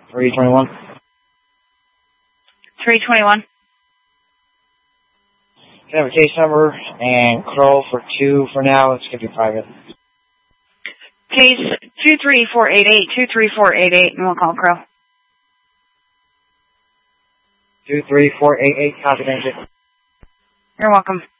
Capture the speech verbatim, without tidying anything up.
three twenty-one. three twenty-one. Can I have a case number and Crow for two for now? Let's give you private. Case two three four eight eight, two three four eight eight, and we'll call Crow. two three four eight eight, copy, thank you. You're welcome.